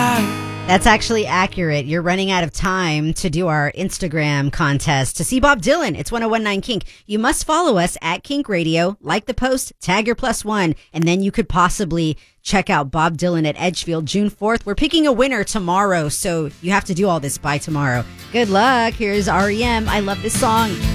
That's actually accurate. You're running out of time to do our Instagram contest to see Bob Dylan. It's 1019 Kink. You must follow us at Kink Radio, like the post, tag your +1, and then you could possibly check out Bob Dylan at Edgefield June 4th. We're picking a winner tomorrow, so you have to do all this by tomorrow. Good luck. Here's REM. I love this song.